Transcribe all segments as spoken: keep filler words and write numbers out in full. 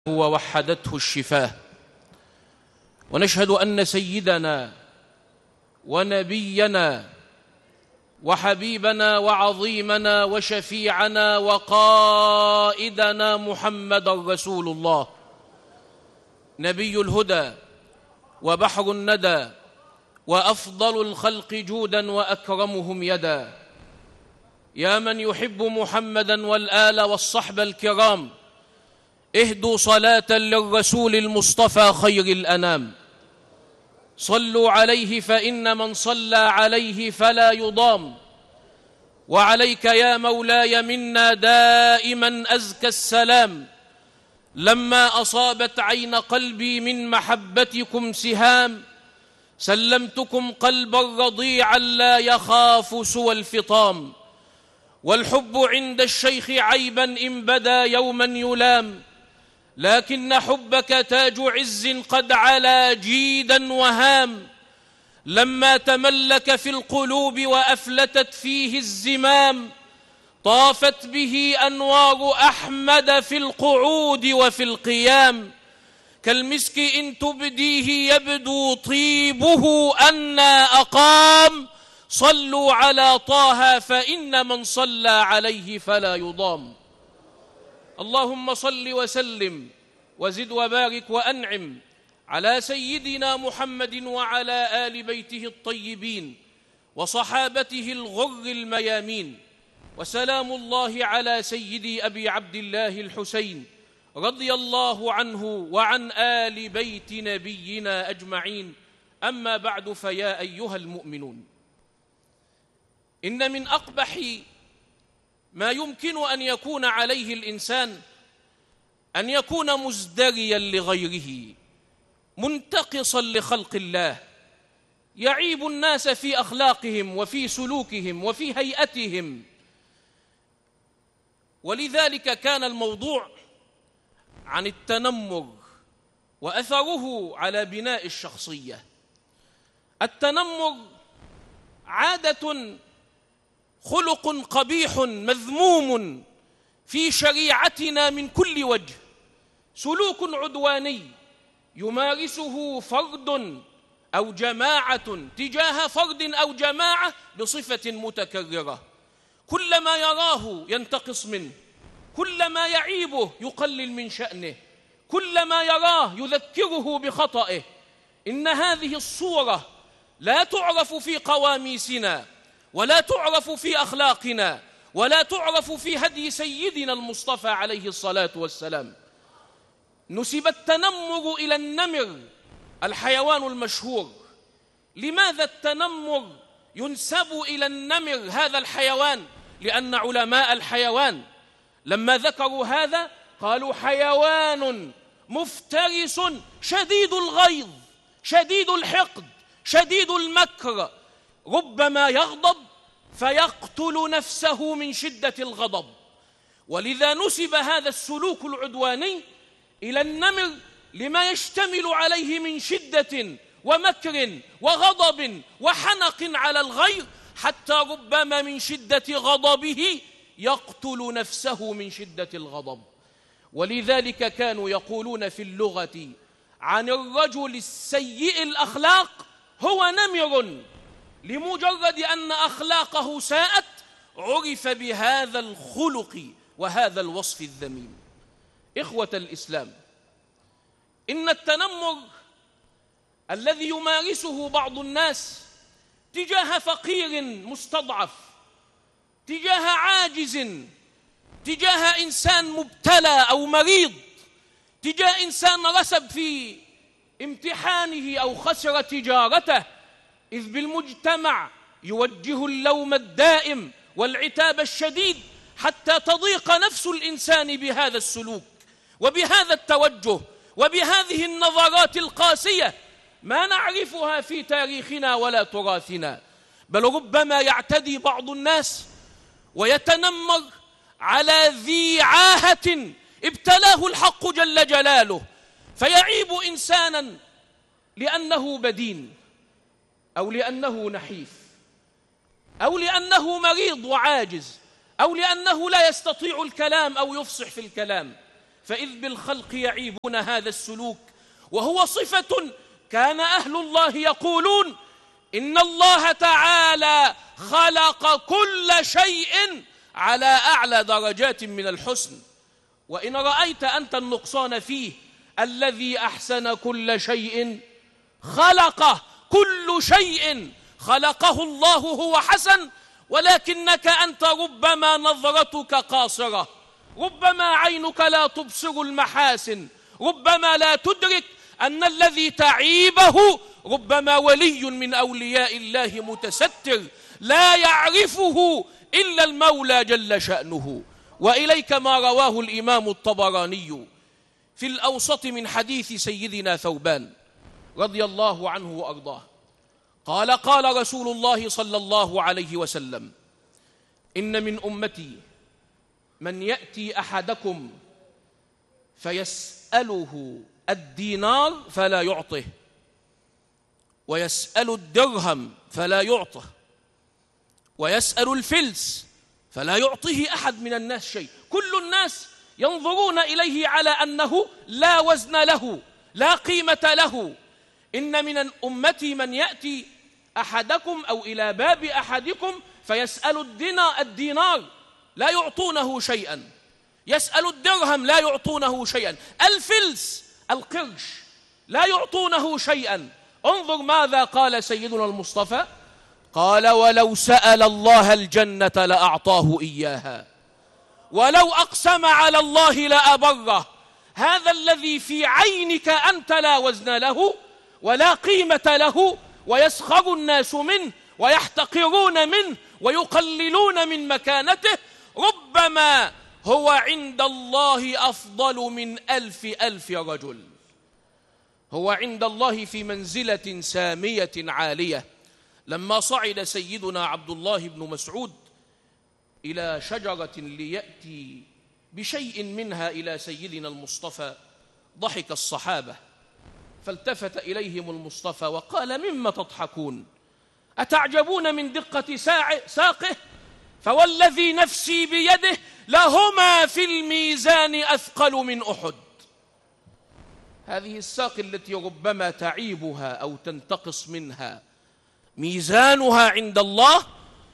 ووحدته الشفاه، ونشهد أن سيدنا ونبينا وحبيبنا وعظيمنا وشفيعنا وقائدنا محمد رسول الله، نبي الهدى وبحر الندى وأفضل الخلق جودا وأكرمهم يدا. يا من يحب محمدا والآل والصحب الكرام، اهدوا صلاة للرسول المصطفى خير الأنام. صلوا عليه فإن من صلى عليه فلا يضام، وعليك يا مولاي منا دائما أزكى السلام. لما أصابت عين قلبي من محبتكم سهام، سلمتكم قلبا رضيعا لا يخاف سوى الفطام. والحب عند الشيخ عيبا إن بدا يوما يلام، لكن حبك تاج عز قد علا جيدا وهام. لما تملك في القلوب وأفلتت فيه الزمام، طافت به أنوار أحمد في القعود وفي القيام. كالمسك إن تبديه يبدو طيبه أنى أقام. صلوا على طه فإن من صلى عليه فلا يضام. اللهم صل وسلم وزد وبارك وأنعم على سيدنا محمد وعلى آل بيته الطيبين وصحابته الغر الميامين. وسلام الله على سيدي أبي عبد الله الحسين رضي الله عنه وعن آل بيت نبينا أجمعين. أما بعد، فيا أيها المؤمنون، إن من أقبح ما يمكن أن يكون عليه الإنسان أن يكون مزدريا لغيره، منتقصا لخلق الله، يعيب الناس في أخلاقهم وفي سلوكهم وفي هيئتهم. ولذلك كان الموضوع عن التنمر وأثره على بناء الشخصية. التنمر عادة خلق قبيح مذموم في شريعتنا من كل وجه، سلوك عدواني يمارسه فرد أو جماعة تجاه فرد أو جماعة بصفة متكررة، كلما يراه ينتقص منه، كلما يعيبه يقلل من شأنه، كلما يراه يذكره بخطئه. إن هذه الصورة لا تعرف في قواميسنا، ولا تعرف في أخلاقنا، ولا تعرف في هدي سيدنا المصطفى عليه الصلاة والسلام. نسب التنمر إلى النمر، الحيوان المشهور. لماذا التنمر ينسب إلى النمر هذا الحيوان؟ لأن علماء الحيوان لما ذكروا هذا قالوا حيوان مفترس شديد الغيظ شديد الحقد شديد المكر، ربما يغضب فيقتل نفسه من شدة الغضب. ولذا نسب هذا السلوك العدواني إلى النمر لما يشتمل عليه من شدة ومكر وغضب وحنق على الغير، حتى ربما من شدة غضبه يقتل نفسه من شدة الغضب. ولذلك كانوا يقولون في اللغة عن الرجل السيء الأخلاق هو نمر، لمجرد أن أخلاقه ساءت عرف بهذا الخلق وهذا الوصف الذميم. إخوة الإسلام، إن التنمر الذي يمارسه بعض الناس تجاه فقير مستضعف، تجاه عاجز، تجاه إنسان مبتلى أو مريض، تجاه إنسان رسب في امتحانه أو خسر تجارته، إذ بالمجتمع يوجه اللوم الدائم والعتاب الشديد حتى تضيق نفس الإنسان بهذا السلوك وبهذا التوجه وبهذه النظرات القاسية ما نعرفها في تاريخنا ولا تراثنا. بل ربما يعتدي بعض الناس ويتنمر على ذي عاهة ابتلاه الحق جل جلاله، فيعيب إنسانا لأنه بدين أو لأنه نحيف أو لأنه مريض وعاجز أو لأنه لا يستطيع الكلام أو يفصح في الكلام، فإذ بالخلق يعيبون هذا السلوك، وهو صفة كان أهل الله يقولون إن الله تعالى خلق كل شيء على أعلى درجات من الحسن، وإن رأيت أنت النقصان فيه الذي أحسن كل شيء خلقه، كل شيء خلقه الله هو حسن، ولكنك أنت ربما نظرتك قاصرة، ربما عينك لا تبصر المحاسن، ربما لا تدرك أن الذي تعيبه ربما ولي من أولياء الله متستر لا يعرفه إلا المولى جل شأنه. وإليك ما رواه الإمام الطبراني في الأوسط من حديث سيدنا ثوبان رضي الله عنه وأرضاه قال قال رسول الله صلى الله عليه وسلم: إن من أمتي من يأتي أحدكم فيسأله الدينار فلا يعطه، ويسأل الدرهم فلا يعطه، ويسأل الفلس فلا يعطيه أحد من الناس شيء. كل الناس ينظرون إليه على أنه لا وزن له، لا قيمة له. إن من أمتي من يأتي أحدكم أو إلى باب أحدكم فيسأل الدينار لا يعطونه شيئا، يسأل الدرهم لا يعطونه شيئا، الفلس القرش لا يعطونه شيئا. انظر ماذا قال سيدنا المصطفى، قال: ولو سأل الله الجنة لأعطاه إياها، ولو أقسم على الله لأبره. هذا الذي في عينك أنت لا وزن له ولا قيمة له، ويسخر الناس منه ويحتقرون منه ويقللون من مكانته، ربما هو عند الله أفضل من ألف ألف رجل. هو عند الله في منزلة سامية عالية. لما صعد سيدنا عبد الله بن مسعود إلى شجرة ليأتي بشيء منها إلى سيدنا المصطفى، ضحك الصحابة، فالتفت إليهم المصطفى وقال: مما تضحكون؟ أتعجبون من دقة ساقه؟ فوالذي نفسي بيده لهما في الميزان أثقل من أحد. هذه الساق التي ربما تعيبها أو تنتقص منها، ميزانها عند الله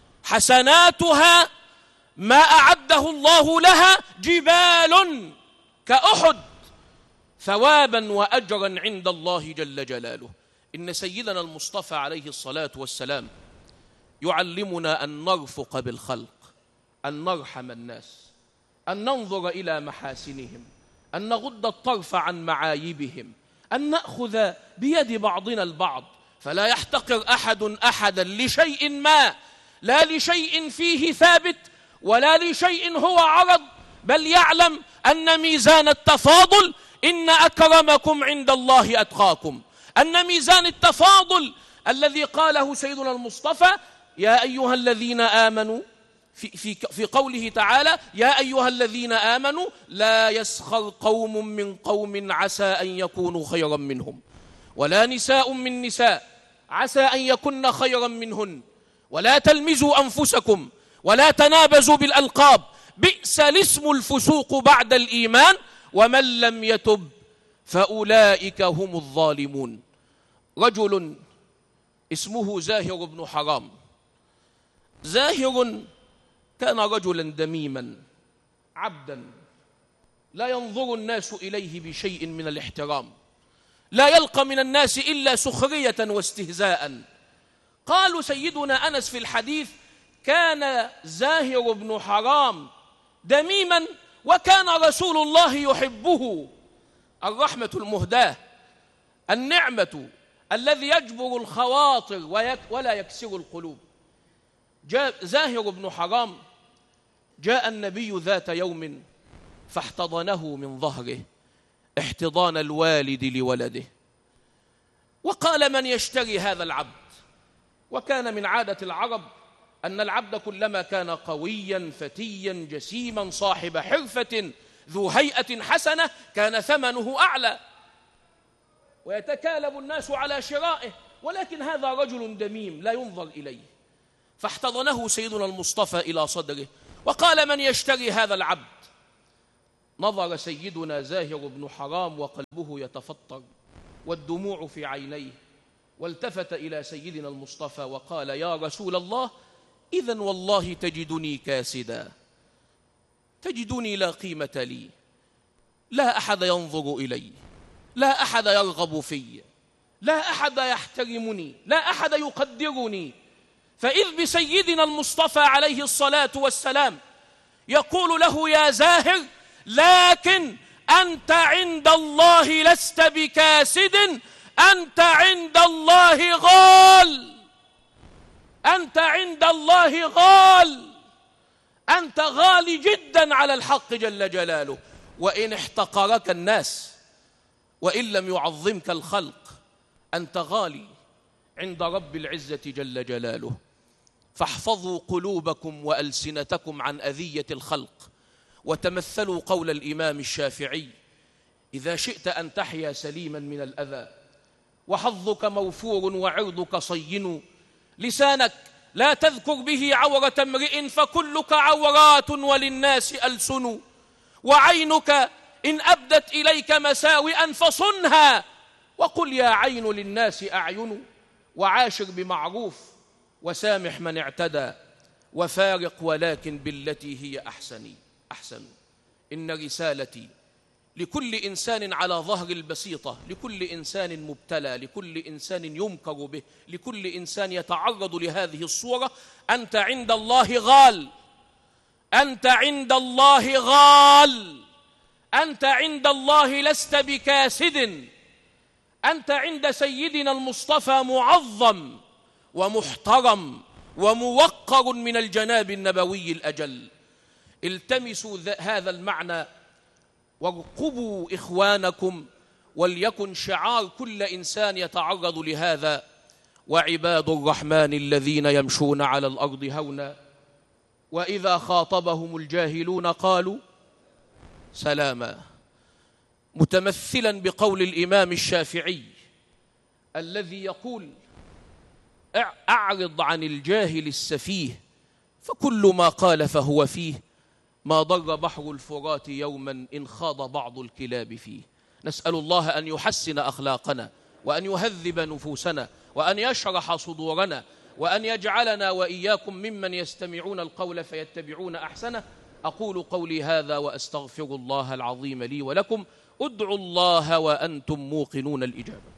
حسناتها ما أعده الله لها جبال كأحد ثوابا وأجرا عند الله جل جلاله. إن سيدنا المصطفى عليه الصلاة والسلام يعلمنا أن نرفق بالخلق، أن نرحم الناس، أن ننظر إلى محاسنهم، أن نغض الطرف عن معايبهم، أن نأخذ بيد بعضنا البعض، فلا يحتقر أحد أحدا لشيء ما، لا لشيء فيه ثابت ولا لشيء هو عرض، بل يعلم أن ميزان التفاضل إن أكرمكم عند الله أتقاكم، أن ميزان التفاضل الذي قاله سيدنا المصطفى: يا أيها الذين آمنوا في, في, في قوله تعالى: يا أيها الذين آمنوا لا يسخر قوم من قوم عسى أن يكونوا خيرا منهم، ولا نساء من نساء عسى أن يكن خيرا منهن، ولا تلمزوا أنفسكم ولا تنابزوا بالألقاب، بئس الاسم الفسوق بعد الإيمان ومن لم يتب فأولئك هم الظالمون. رجل اسمه زاهر بن حرام. زاهر كان رجلا دميما عبدا لا ينظر الناس إليه بشيء من الاحترام، لا يلقى من الناس إلا سخرية واستهزاء. قالوا سيدنا أنس في الحديث: كان زاهر بن حرام دميما وكان رسول الله يحبه. الرحمة المهداة، النعمة الذي يجبر الخواطر ولا يكسر القلوب. جاء زاهر بن حرام، جاء النبي ذات يوم فاحتضنه من ظهره احتضان الوالد لولده، وقال: من يشتري هذا العبد؟ وكان من عادة العرب أن العبد كلما كان قويا فتيا جسيما صاحب حرفة ذو هيئة حسنة كان ثمنه أعلى ويتكالب الناس على شرائه، ولكن هذا رجل دميم لا ينظر إليه. فاحتضنه سيدنا المصطفى إلى صدره وقال: من يشتري هذا العبد؟ نظر سيدنا زاهر بن حرام وقلبه يتفطر والدموع في عينيه، والتفت إلى سيدنا المصطفى وقال: يا رسول الله، إذن والله تجدني كاسدا، تجدني لا قيمة لي، لا أحد ينظر إلي، لا أحد يرغب في، لا أحد يحترمني، لا أحد يقدرني. فإذ بسيدنا المصطفى عليه الصلاة والسلام يقول له: يا زاهر، لكن أنت عند الله لست بكاسد، أنت عند الله غال، أنت عند الله غال، أنت غالي جدا على الحق جل جلاله. وإن احتقرك الناس وإن لم يعظمك الخلق، أنت غالي عند رب العزة جل جلاله. فاحفظوا قلوبكم وألسنتكم عن أذية الخلق، وتمثلوا قول الإمام الشافعي: إذا شئت أن تحيا سليما من الأذى وحظك موفور وعرضك صين، لسانك لا تذكر به عورة امرئ فكلك عورات وللناس ألسن، وعينك إن أبدت إليك مساوئا فصنها، وقل يا عين للناس أعين، وعاشر بمعروف وسامح من اعتدى، وفارق ولكن بالتي هي أحسن أحسن. إن رسالتي لكل إنسان على ظهر البسيطة، لكل إنسان مبتلى، لكل إنسان يمكر به، لكل إنسان يتعرض لهذه الصورة: أنت عند الله غال، أنت عند الله غال، أنت عند الله لست بكاسد، أنت عند سيدنا المصطفى معظم ومحترم وموقر من الجناب النبوي الأجل. التمسوا هذا المعنى وارقبوا إخوانكم، وليكن شعار كل إنسان يتعرض لهذا: وعباد الرحمن الذين يمشون على الأرض هونا وإذا خاطبهم الجاهلون قالوا سلاما. متمثلا بقول الإمام الشافعي الذي يقول: أعرض عن الجاهل السفيه فكل ما قال فهو فيه، ما ضر بحر الفرات يوما إن خاض بعض الكلاب فيه. نسأل الله أن يحسن أخلاقنا، وأن يهذب نفوسنا، وأن يشرح صدورنا، وأن يجعلنا وإياكم ممن يستمعون القول فيتبعون أحسنه. أقول قولي هذا وأستغفر الله العظيم لي ولكم. ادعوا الله وأنتم موقنون الإجابة.